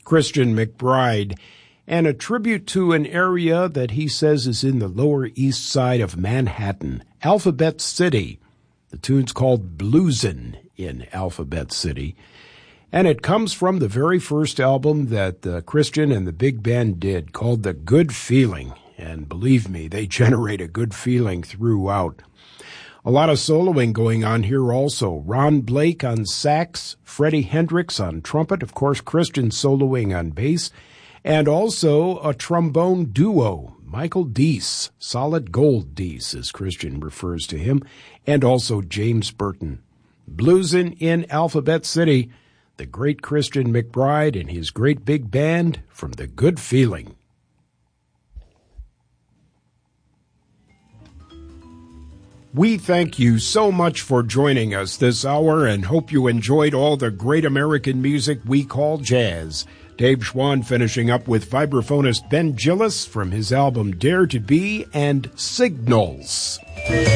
Christian McBride, and a tribute to an area that he says is in the Lower East Side of Manhattan, Alphabet City. The tune's called Bluesin' in Alphabet City, and it comes from the very first album that Christian and the big band did, called The Good Feeling. And believe me, they generate a good feeling throughout. A lot of soloing going on here also. Ron Blake on sax, Freddie Hendrix on trumpet, of course Christian soloing on bass, and also a trombone duo, Michael Deese, Solid Gold Deese as Christian refers to him, and also James Burton. Bluesin' in Alphabet City, the great Christian McBride and his great big band from The Good Feeling. We thank you so much for joining us this hour and hope you enjoyed all the great American music we call jazz. Dave Schwann finishing up with vibraphonist Ben Gillis from his album Dare to Be and Signals.